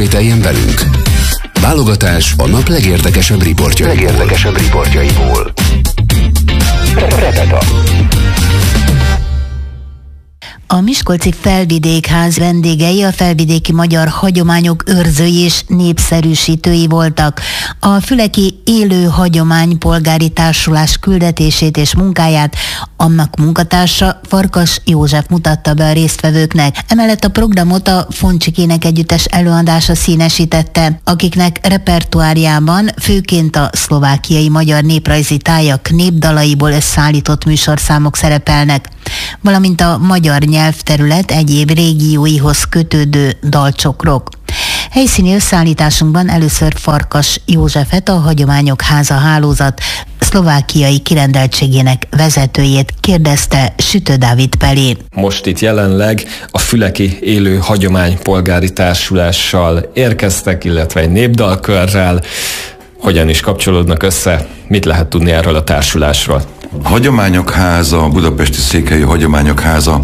Ismételjen velünk. Válogatás a nap legérdekesebb riportjaiból. Repeta. A miskolci Felvidékház vendégei a felvidéki magyar hagyományok őrzői és népszerűsítői voltak. A Füleki Élő Hagyomány Polgári Társulás küldetését és munkáját annak munkatársa Farkas József mutatta be a résztvevőknek. Emellett a programot a Foncsikének együttes előadása színesítette, akiknek repertoárjában főként a szlovákiai magyar néprajzi tájak népdalaiból összeállított műsorszámok szerepelnek, valamint a magyar nyelvterület egyéb régióihoz kötődő dalcsokrok. Helyszíni összeállításunkban először Farkas Józsefet, a Hagyományok Háza hálózat szlovákiai kirendeltségének vezetőjét kérdezte Sütő Dávid Pelé. Most itt jelenleg a Füleki Élő Hagyomány Polgári Társulással érkeztek, illetve egy népdalkörrel. Hogyan is kapcsolódnak össze? Mit lehet tudni erről a társulásról? A Hagyományok Háza, a budapesti székhelyű Hagyományok Háza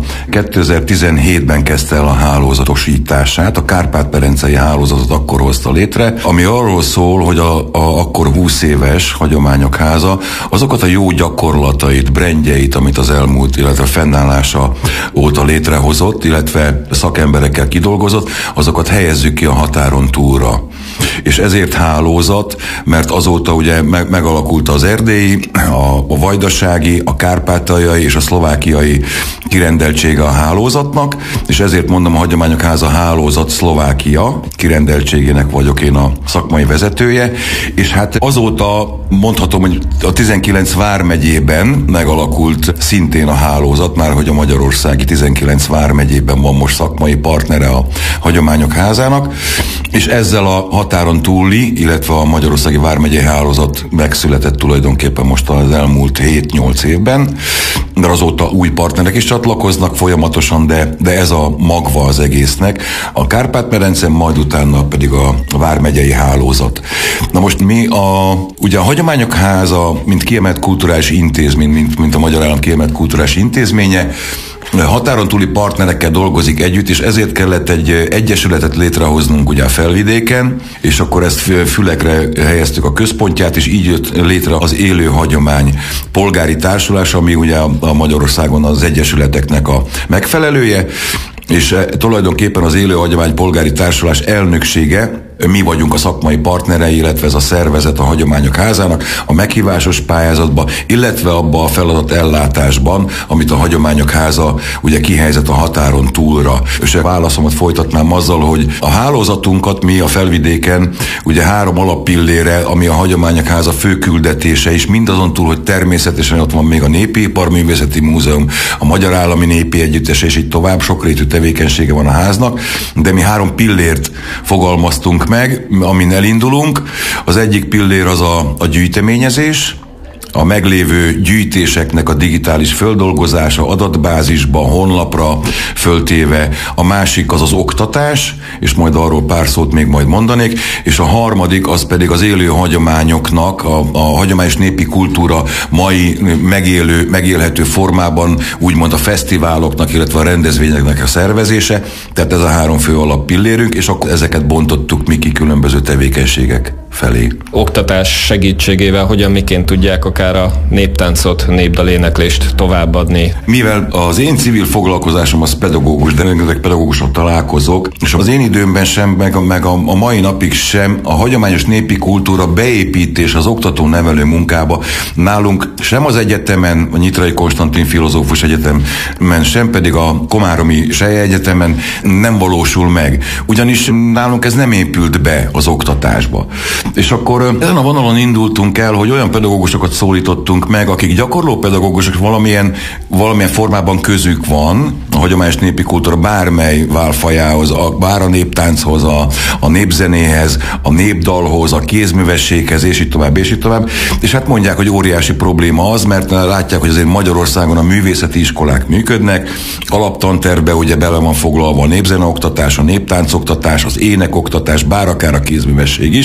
2017-ben kezdte el a hálózatosítását, a Kárpát-medencei hálózatot akkor hozta létre, ami arról szól, hogy akkor 20 éves Hagyományok Háza azokat a jó gyakorlatait, brandjeit, amit az elmúlt, illetve fennállása óta létrehozott, illetve szakemberekkel kidolgozott, azokat helyezzük ki a határon túlra. És ezért hálózat, mert azóta ugye megalakult az erdélyi, a vajdasági, a kárpátaljai és a szlovákiai kirendeltsége a hálózatnak, és ezért mondom, a Hagyományok Háza hálózat Szlovákia kirendeltségének vagyok én a szakmai vezetője, és hát azóta mondhatom, hogy a 19 vármegyében megalakult szintén a hálózat, már hogy a magyarországi 19 vármegyében van most szakmai partnere a Hagyományok Házának, és ezzel a határon túli, illetve a magyarországi vármegyei hálózat megszületett tulajdonképpen most az elmúlt 7-8 évben, de azóta új partnerek is csatlakoznak folyamatosan, de ez a magva az egésznek. A Kárpát-medence, majd utána pedig a vármegyei hálózat. Na most mi ugye a Hagyományok Háza, mint kiemelt kulturális intézmény, mint a Magyar Állam kiemelt kulturális intézménye, határon túli partnerekkel dolgozik együtt, és ezért kellett egy egyesületet létrehoznunk ugye a Felvidéken, és akkor ezt Fülekre helyeztük a központját, és így jött létre az Élő Hagyomány Polgári Társulás, ami ugye a Magyarországon az egyesületeknek a megfelelője, és tulajdonképpen az Élő Hagyomány Polgári Társulás elnöksége, mi vagyunk a szakmai partnerei, illetve ez a szervezet a Hagyományok Házának a meghívásos pályázatban, illetve abba a feladat ellátásban, amit a Hagyományok Háza ugye kihelyezett a határon túlra. És a válaszomat folytatnám azzal, hogy a hálózatunkat mi a Felvidéken ugye 3 alappillére, ami a Hagyományok Háza fő küldetése is, mindazon túl, hogy természetesen ott van még a Népi Iparművészeti Múzeum, a Magyar Állami Népi Együttes, és így tovább sokrétű tevékenysége van a háznak, de mi 3 pillért fogalmaztunk meg, amin elindulunk. Az egyik pillér az a gyűjteményezés, a meglévő gyűjtéseknek a digitális földolgozása, adatbázisba, honlapra föltéve, a másik az oktatás, és majd arról pár szót még majd mondanék, és a harmadik az pedig az élő hagyományoknak, a hagyományos népi kultúra mai megélhető formában, úgymond a fesztiváloknak, illetve a rendezvényeknek a szervezése, tehát ez a 3 fő alappillérünk, és akkor ezeket bontottuk mi ki különböző tevékenységek felé. Oktatás segítségével hogyan, miként tudják akár a néptáncot, népdaléneklést továbbadni? Mivel az én civil foglalkozásom az pedagógus, de rengeteg pedagógusok találkozok, és az én időmben sem, meg a mai napig sem a hagyományos népi kultúra beépítés az oktató-nevelő munkába nálunk sem az egyetemen, a Nyitrai Konstantin Filozófus Egyetemen, sem pedig a Komáromi Selye Egyetemen nem valósul meg. Ugyanis nálunk ez nem épült be az oktatásba. És akkor ezen a vonalon indultunk el, hogy olyan pedagógusokat szólítottunk meg, akik gyakorló pedagógusok, valamilyen formában közük van a hagyományos népi kultúra bármely válfajához, bár a néptánchoz, a népzenéhez, a népdalhoz, a kézművességhez, és így tovább, és így tovább. És hát mondják, hogy óriási probléma az, mert látják, hogy azért Magyarországon a művészeti iskolák működnek, alaptantervbe ugye bele van foglalva a népzeneoktatás, a néptáncoktatás, az énekoktatás, bár akár a kézművesség is,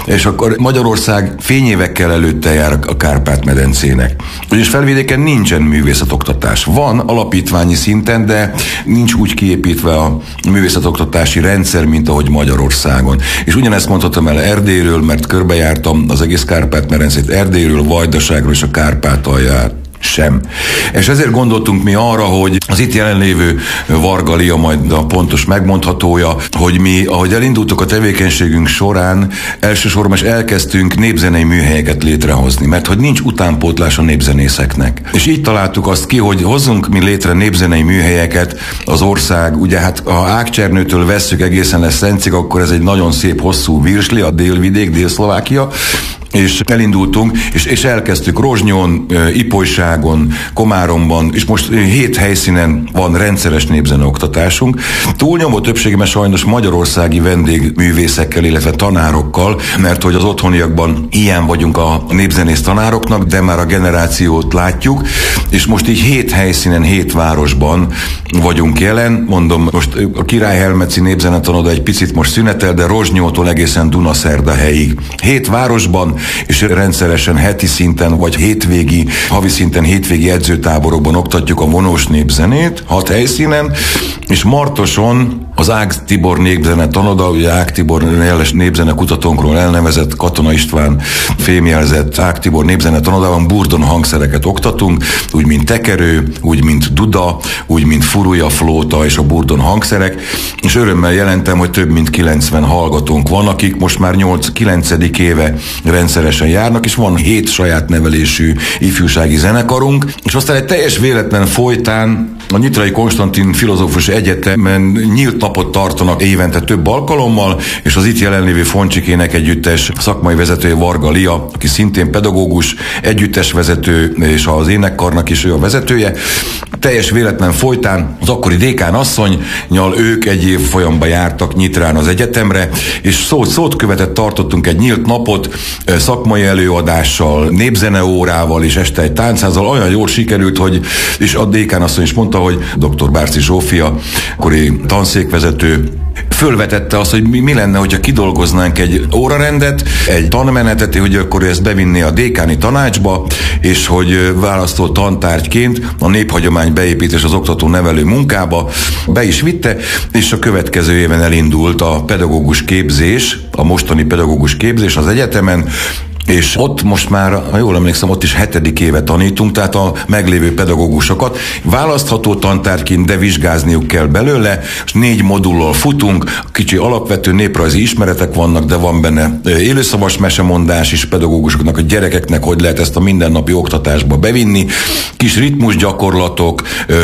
és akkor Magyarország fényévekkel előtte jár a Kárpát-medencének. Ugyanis Felvidéken nincsen művészetoktatás. Van alapítványi szinten, de nincs úgy kiépítve a művészetoktatási rendszer, mint ahogy Magyarországon. És ugyanezt mondhatom el Erdélyről, mert körbejártam az egész Kárpát-medencét, Erdélyről, Vajdaságról és a Kárpátalját sem. És ezért gondoltunk mi arra, hogy az itt jelenlévő Varga Lia majd a pontos megmondhatója, hogy mi, ahogy elindultuk a tevékenységünk során, elsősorban is elkezdtünk népzenei műhelyeket létrehozni, mert hogy nincs utánpótlás a népzenészeknek. És így találtuk azt ki, hogy hozzunk mi létre népzenei műhelyeket, az ország, ugye hát ha Ágcsernőtől vesszük egészen lesz Szencig, akkor ez egy nagyon szép hosszú virsli, a délvidék, Dél-Szlovákia, és elindultunk, és elkezdtük Rozsnyon, Ipolyságon, Komáromban, és most 7 helyszínen van rendszeres népzeneoktatásunk. Túlnyomó többségében sajnos magyarországi vendégművészekkel, illetve tanárokkal, mert hogy az otthoniakban ilyen vagyunk a népzenész tanároknak, de már a generációt látjuk, és most így 7 helyszínen, 7 városban vagyunk jelen. Mondom, most a Király Helmeci népzenetanoda egy picit most szünetel, de Rozsnyótól egészen Dunaszerdahelyig. 7 városban, és rendszeresen heti szinten, vagy hétvégi, havi szinten hétvégi edzőtáborokban oktatjuk a vonós népzenét, 6 helyszínen, és Martoson az Ág Tibor népzenetanoda, ugye Ág Tibor jeles népzenekutatónkról elnevezett Katona István fémjelzett Ág Tibor népzenetanodában burdon hangszereket oktatunk, úgy mint tekerő, úgy mint duda, úgy mint furúja, flóta és a burdon hangszerek, és örömmel jelentem, hogy több mint 90 hallgatónk van, akik most már 8-9. éve rendszeresen járnak, és van 7 saját nevelésű ifjúsági zenekarunk, és aztán egy teljes véletlen folytán a Nyitrai Konstantin Filozófus Egyetemen nyílt napot tartanak évente több alkalommal, és az itt jelenlévő Foncsikének együttes szakmai vezetője Varga Lia, aki szintén pedagógus, együttesvezető, és az énekkarnak is ő a vezetője. Teljes véletlen folytán az akkori dékán asszonnyal ők egy év folyamban jártak Nyitrán az egyetemre, és szót követett tartottunk egy nyílt napot, szakmai előadással, népzeneórával és este egy táncházal. Olyan jól sikerült, hogy, és a dékán asszony is mondta, hogy dr. Bárci Zsófia, akkori tanszékvezető, fölvetette azt, hogy mi lenne, hogyha kidolgoznánk egy órarendet, egy tanmenetet, hogy akkor ezt bevinné a dékáni tanácsba, és hogy választó tantárgyként a néphagyomány beépítés az oktató-nevelő munkába be is vitte, és a következő éven elindult a pedagógus képzés, a mostani pedagógus képzés az egyetemen, és ott most már, ha jól emlékszem, ott is 7. éve tanítunk, tehát a meglévő pedagógusokat választható tantárgyként, de vizsgázniuk kell belőle, és 4 modullal futunk, kicsi alapvető néprajzi ismeretek vannak, de van benne élőszavas mesemondás is pedagógusoknak, a gyerekeknek, hogy lehet ezt a mindennapi oktatásba bevinni, kis ritmusgyakorlatok,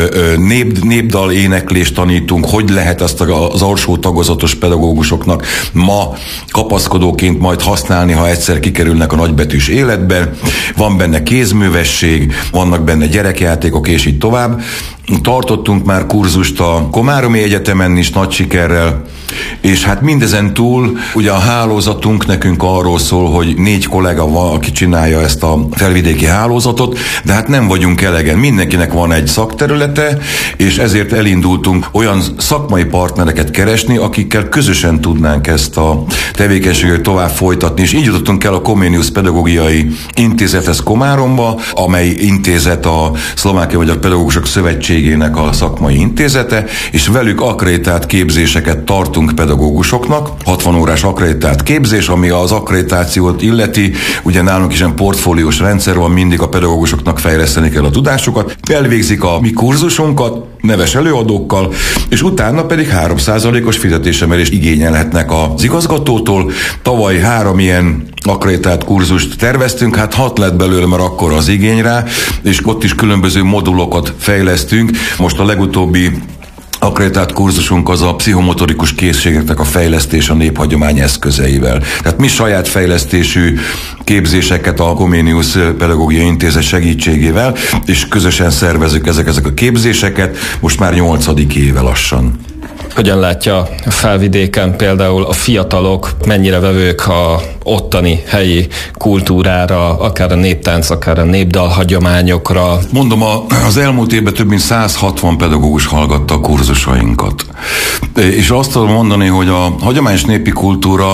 népdal éneklést tanítunk, hogy lehet azt az alsó tagozatos pedagógusoknak ma kapaszkodóként majd használni, ha egyszer kikerülnek a nagybetűs életben, van benne kézművesség, vannak benne gyerekjátékok, és így tovább. Tartottunk már kurzust a Komáromi Egyetemen is nagy sikerrel, és hát mindezen túl ugye a hálózatunk nekünk arról szól, hogy 4 kollega van, aki csinálja ezt a felvidéki hálózatot, de hát nem vagyunk elegen. Mindenkinek van egy szakterülete, és ezért elindultunk olyan szakmai partnereket keresni, akikkel közösen tudnánk ezt a tevékenységet tovább folytatni, és így jutottunk el a Comenius Pedagógiai Intézethez Komáromba, amely intézet a Szlovákiai Magyar Pedagógusok Szövetségének a szakmai intézete, és velük akkreditált képzéseket tartunk pedagógusoknak, 60 órás akkreditált képzés, ami az akkreditációt illeti, ugye nálunk is ilyen portfóliós rendszer van, mindig a pedagógusoknak fejleszteni kell a tudásukat, elvégzik a mi kurzusunkat, neves előadókkal, és utána pedig 3%-os fizetésemelést igényelhetnek az igazgatótól. Tavaly 3 ilyen akkreditált kurzust terveztünk, hát 6 lett belőle, mert akkor az igény rá, és ott is különböző modulokat fejlesztünk. Most a legutóbbi akkreditált kurzusunk az a pszichomotorikus készségeknek a fejlesztés a néphagyomány eszközeivel. Tehát mi saját fejlesztésű képzéseket a Comenius Pedagógiai Intézet segítségével, és közösen szervezzük ezek a képzéseket, most már 8. éve lassan. Hogyan látja Felvidéken például a fiatalok mennyire vevők a ottani helyi kultúrára, akár a néptánc, akár a népdal hagyományokra? Mondom, az elmúlt évben több mint 160 pedagógus hallgatta a kurzusainkat. És azt tudom mondani, hogy a hagyományos népi kultúra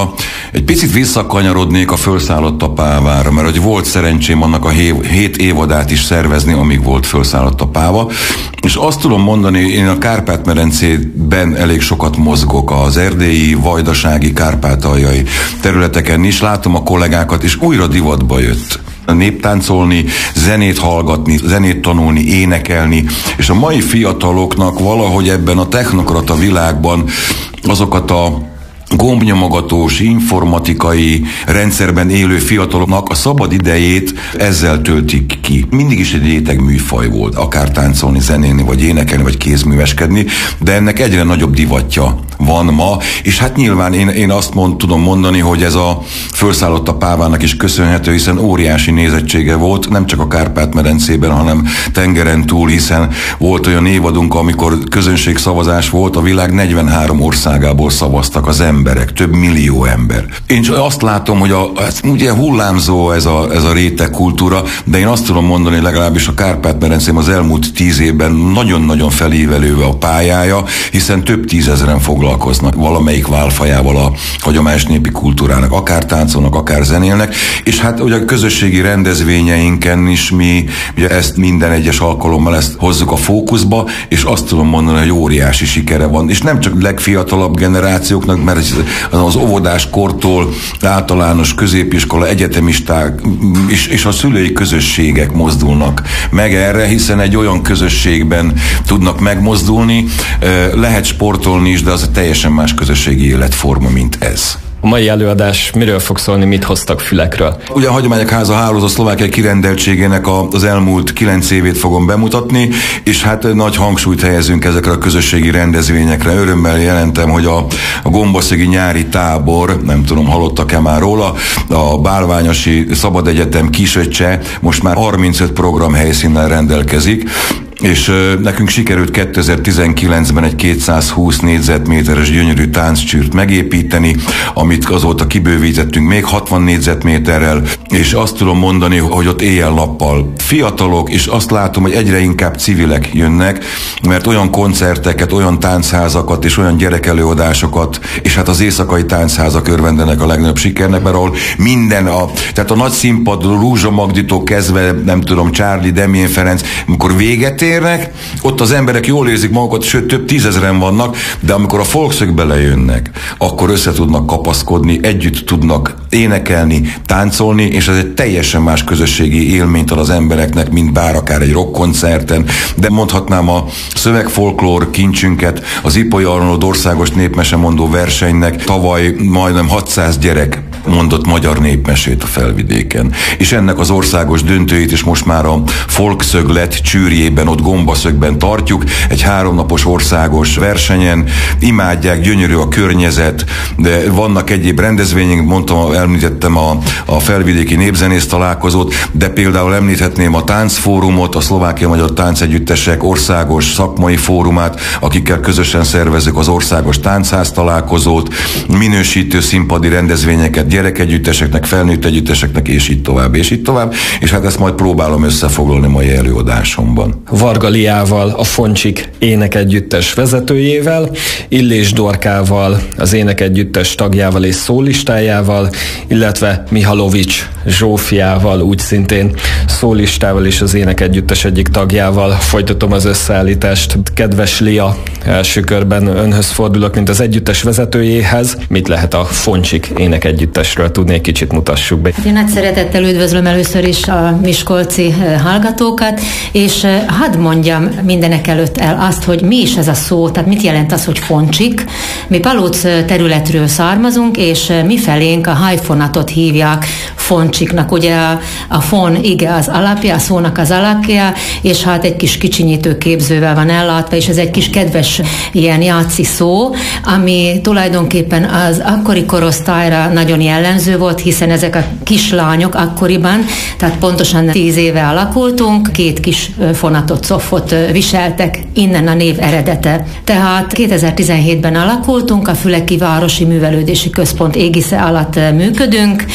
Egy picit visszakanyarodnék a Fölszállott a Pávára, mert hogy volt szerencsém annak a 7 évadát is szervezni, amíg volt Fölszállott a Páva, és azt tudom mondani, én a Kárpát-medencében elég sokat mozgok, az erdélyi, vajdasági, kárpátaljai területeken is, látom a kollégákat, és újra divatba jött néptáncolni, zenét hallgatni, zenét tanulni, énekelni, és a mai fiataloknak valahogy ebben a technokrata világban azokat a gombnyomogatós, informatikai rendszerben élő fiataloknak a szabad idejét ezzel töltik ki. Mindig is egy réteg műfaj volt, akár táncolni, zenélni, vagy énekelni, vagy kézműveskedni, de ennek egyre nagyobb divatja van ma, és hát nyilván én azt tudom mondani, hogy ez a Fölszállott a Pávának is köszönhető, hiszen óriási nézettsége volt, nem csak a Kárpát-medencében, hanem tengeren túl, hiszen volt olyan évadunk, amikor közönségszavazás volt, a világ 43 országából szavaztak az emberek, több millió ember. Én azt látom, hogy ugye hullámzó ez a réteg kultúra, de én azt tudom mondani, legalábbis a Kárpát-medencém az elmúlt 10 évben nagyon-nagyon felívelő a pályája, hiszen több tízezren foglalkoznak valamelyik válfajával a hagyományos népi kultúrának, akár táncolnak, akár zenélnek, és hát ugye a közösségi rendezvényeinken is mi ugye ezt minden egyes alkalommal ezt hozzuk a fókuszba, és azt tudom mondani, hogy óriási sikere van, és nem csak legfiatalabb generációknak, mert az óvodás kortól általános középiskola, egyetemisták és a szülői közösségek mozdulnak meg erre, hiszen egy olyan közösségben tudnak megmozdulni, lehet sportolni is, de az egy teljesen más közösségi életforma, mint ez. A mai előadás miről fog szólni, mit hoztak Fülekről? Ugye a Hagyományok Háza hálózat Szlovákia kirendeltségének az elmúlt 9 évét fogom bemutatni, és hát nagy hangsúlyt helyezünk ezekre a közösségi rendezvényekre. Örömmel jelentem, hogy a Gombaszögi nyári tábor, nem tudom, hallottak-e már róla, a Bálványosi Szabad Egyetem kisöccse most már 35 program helyszínnel rendelkezik, és nekünk sikerült 2019-ben egy 220 négyzetméteres gyönyörű tánccsűrt megépíteni, amit azóta kibővítettünk még 60 négyzetméterrel, és azt tudom mondani, hogy ott éjjel-nappal fiatalok, és azt látom, hogy egyre inkább civilek jönnek, mert olyan koncerteket, olyan táncházakat és olyan gyerekelőadásokat, és hát az éjszakai táncházak örvendenek a legnagyobb sikernek, mert ahol minden, tehát a nagy színpad, Rúzsa Magditól kezdve, nem tudom, Charlie, Demjén Ferenc, amikor véget érnek, ott az emberek jól érzik magukat, sőt több tízezren vannak, de amikor a folkszögbe lejönnek, akkor össze tudnak kapaszkodni, együtt tudnak énekelni, táncolni, és ez egy teljesen más közösségi élményt ad az embereknek, mint bár akár egy rockkoncerten, de mondhatnám a szövegfolklór kincsünket, az Ipoly Arnold országos népmesemondó versenynek tavaly majdnem 600 gyerek mondott magyar népmesét a Felvidéken. És ennek az országos döntőit is most már a Folkszöglet Csűrjében, ott Gombaszögben tartjuk, egy 3 napos országos versenyen, imádják, gyönyörű a környezet, de vannak egyéb rendezvények, mondtam, említettem a felvidéki népzenész találkozót, de például említhetném a táncfórumot, a Szlovákia Magyar Táncegyüttesek országos szakmai fórumát, akikkel közösen szervezzük az országos táncház találkozót, minősítő színpadi rendezvényeket gyerekegyütteseknek, felnőtt együtteseknek, és így tovább, és így tovább, és hát ezt majd próbálom összefoglalni mai előadásomban. Varga Liával, a Foncsik énekegyüttes vezetőjével, Illés Dorkával, az énekegyüttes tagjával és szólistájával, illetve Mihalovics Zsófiával, úgy szintén szólistával és az énekegyüttes egyik tagjával folytatom az összeállítást. Kedves Lia, első körben önhöz fordulok, mint az együttes vezetőjéhez. Mit lehet a Foncsik énekegyüttesről tudni, egy kicsit mutassuk be? Én nagy szeretettel üdvözlöm először is a miskolci hallgatókat, és hadd mondjam mindenek előtt el azt, hogy mi is ez a szó, tehát mit jelent az, hogy Foncsik. Mi Palóc területről származunk, és mi felénk a hajfonatot hívják Foncsiknak. Ugye a fon, ige az alapja, a szónak az alapja, és hát egy kis kicsinyítő képzővel van ellátva, és ez egy kis kedves ilyen játszi szó, ami tulajdonképpen az akkori korosztályra nagyon jellemző volt, hiszen ezek a kislányok akkoriban, tehát pontosan 10 éve alakultunk, 2 kis fonatot, szofot viseltek, innen a név eredete. Tehát 2017-ben alakultunk, a Füleki Városi Művelődési Központ égisze alatt működünk,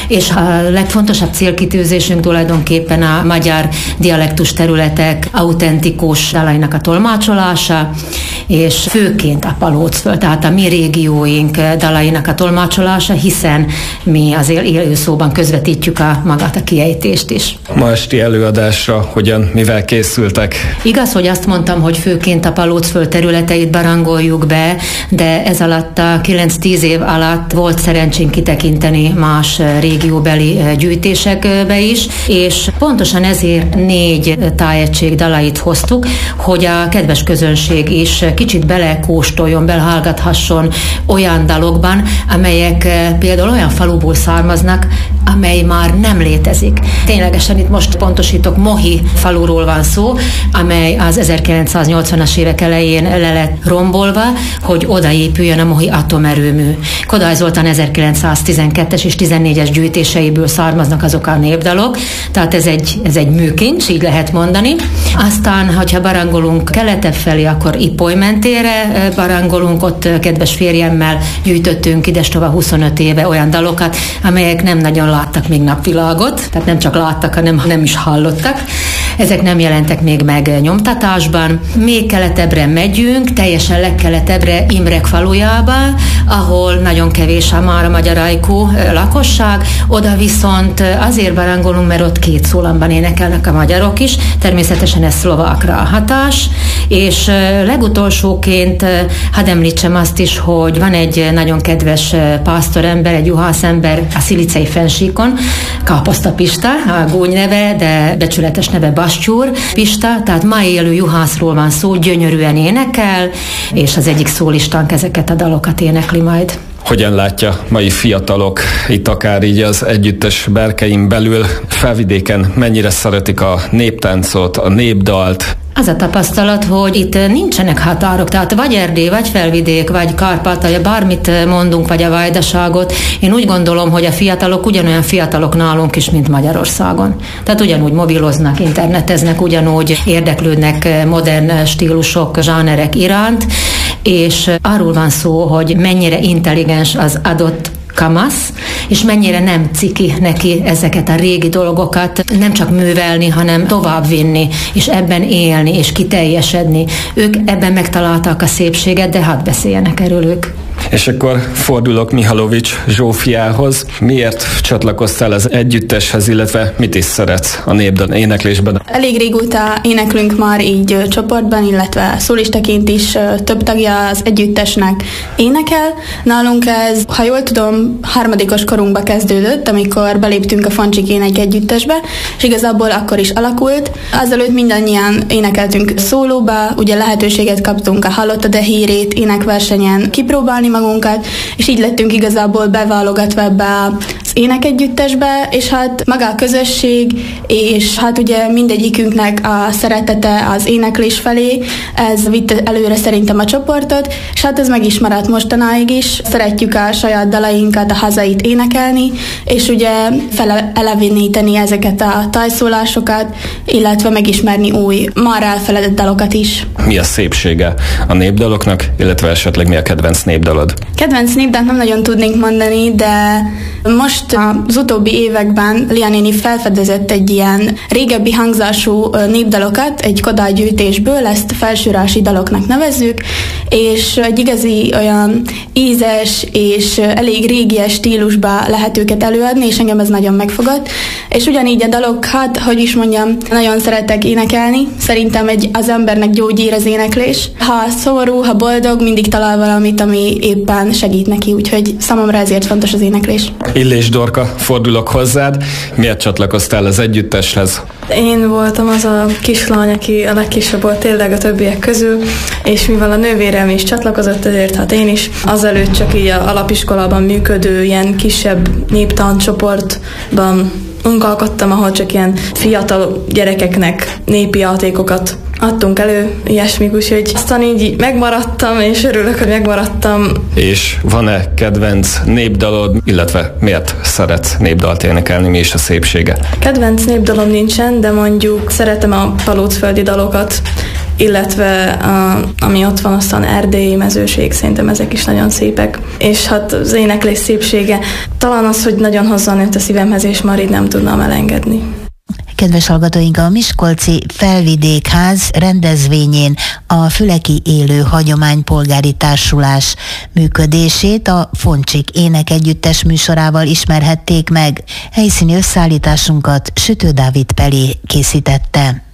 és a legfontosabb célkitűzésünk tulajdonképpen a magyar dialektus területek autentikus dalainak a tolmácsolása, és főként a Palócföld, tehát a mi régióink dalainak a tolmácsolása, hiszen mi az élőszóban közvetítjük magát a kiejtést is. Ma esti előadásra mivel készültek? Igaz, hogy azt mondtam, hogy főként a Palócföld területeit barangoljuk be, de ez alatt a 9-10 év alatt volt szerencsénk kitekinteni más régióbeli gyűjtésekbe is, és pontosan ezért 4 tájegység dalait hoztuk, hogy a kedves közönség is kicsit belekóstoljon, belehallgathasson olyan dalokban, amelyek például olyan faluból származnak, amely már nem létezik. Ténylegesen itt most pontosítok, Mohi faluról van szó, amely az 1980-as évek elején le lett rombolva, hogy odaépüljön a Mohi atomerőmű. Kodály Zoltán 1912-es és 14-es gyűjtéseiből származnak azok a népdalok, tehát ez egy műkincs, így lehet mondani. Aztán, hogyha barangolunk keletebb felé, akkor Ipoly mentére barangolunk, ott kedves férjemmel gyűjtöttünk idestova 25 éve olyan dalokat, amelyek nem nagyon láttak még napvilágot, tehát nem csak láttak, hanem nem is hallottak. Ezek nem jelentek még meg nyomtatásban. Még keletebbre megyünk, teljesen legkeletebbre, Imrek falujába, ahol nagyon kevés már a magyar ajkú lakosság, oda viszont azért barangolunk, mert ott 2 szólamban énekelnek a magyarok is, természetesen ez szlovákra a hatás, és legutolsóként hadd említsem azt is, hogy van egy nagyon kedves pásztorember, egy juhászember a Szilicei fennsíkon, Káposzta Pista, a gúny neve, de becsületes neve Bastyúr Pista, tehát ma élő juhászról van szó, gyönyörűen énekel, és az egyik szólistánk ezeket a dalokat énekli majd. Hogyan látja mai fiatalok, itt akár így az együttes berkein belül, Felvidéken mennyire szeretik a néptáncot, a népdalt? Az a tapasztalat, hogy itt nincsenek határok, tehát vagy Erdély, vagy Felvidék, vagy Kárpátalja, bármit mondunk, vagy a Vajdaságot. Én úgy gondolom, hogy a fiatalok ugyanolyan fiatalok nálunk is, mint Magyarországon. Tehát ugyanúgy mobiloznak, interneteznek, ugyanúgy érdeklődnek modern stílusok, zsánerek iránt, és arról van szó, hogy mennyire intelligens az adott kamasz, és mennyire nem ciki neki ezeket a régi dolgokat nem csak művelni, hanem továbbvinni, és ebben élni, és kiteljesedni. Ők ebben megtalálták a szépséget, de hadd beszéljenek erről ők. És akkor fordulok Mihalovics Zsófiához. Miért csatlakoztál az együtteshez, illetve mit is szeretsz a népdal éneklésben? Elég régóta éneklünk már így csoportban, illetve szólistaként is több tagja az együttesnek énekel. Nálunk ez, ha jól tudom, 3. korunkba kezdődött, amikor beléptünk a Fancsikének együttesbe, és igazából akkor is alakult. Azelőtt mindannyian énekeltünk szólóba, ugye lehetőséget kaptunk a Hallottad a hírét énekversenyen kipróbálni magunkat, és így lettünk igazából beválogatva ebbe az énekegyüttesbe, és hát maga a közösség, és hát ugye mindegyikünknek a szeretete az éneklés felé, ez vitte előre szerintem a csoportot, és hát ez meg is maradt mostanáig is. Szeretjük a saját dalainkat, a hazait énekelni, és ugye eleveníteni ezeket a tajszólásokat, illetve megismerni új, már elfeledett dalokat is. Mi a szépsége a népdaloknak, illetve esetleg mi a kedvenc népdalod? Kedvenc népdalt nem nagyon tudnék mondani, de most az utóbbi években Lia néni felfedezett egy ilyen régebbi hangzású népdalokat egy Kodály gyűjtésből, ezt felsőrási daloknak nevezzük, és egy igazi olyan ízes és elég régies stílusba lehet őket előadni, és engem ez nagyon megfogott. És ugyanígy a dalok, hát, hogy is mondjam, nagyon szeretek énekelni. Szerintem az embernek gyógyír az éneklés. Ha szomorú, ha boldog, mindig talál valamit, ami éppen segít neki, úgyhogy számomra ezért fontos az éneklés. Illés Dorka, fordulok hozzád. Miért csatlakoztál az együtteshez? Én voltam az a kislány, aki a legkisebb volt tényleg a többiek közül, és mivel a nővérem is csatlakozott, ezért hát én is azelőtt csak így a alapiskolában működő ilyen kisebb néptáncsoportban munkálkodtam, ahol csak ilyen fiatal gyerekeknek népi játékokat adtunk elő, ilyesmik, úgyhogy aztán így megmaradtam, és örülök, hogy megmaradtam. És van-e kedvenc népdalod, illetve miért szeretsz népdalt énekelni, mi is a szépsége? Kedvenc népdalom nincsen, de mondjuk szeretem a palócföldi dalokat, illetve ami ott van, aztán erdélyi mezőség, szerintem ezek is nagyon szépek. És hát az éneklés szépsége talán az, hogy nagyon hozzánőtt a szívemhez, és már így nem tudnám elengedni. Kedves hallgatóink, a Miskolci Felvidékház rendezvényén a Füleki Élő Hagyománypolgári Társulás működését a Foncsik énekegyüttes műsorával ismerhették meg. Helyszíni összeállításunkat Sütő Dávid Peli készítette.